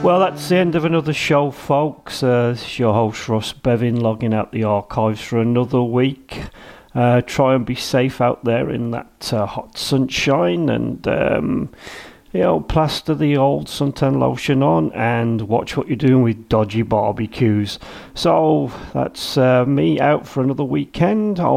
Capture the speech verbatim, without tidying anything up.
Well, that's the end of another show, folks. Uh, this is your host, Ross Bevan, logging out the archives for another week. Uh, try and be safe out there in that uh, hot sunshine, and um, you know, plaster the old suntan lotion on and watch what you're doing with dodgy barbecues. So that's uh, me out for another weekend.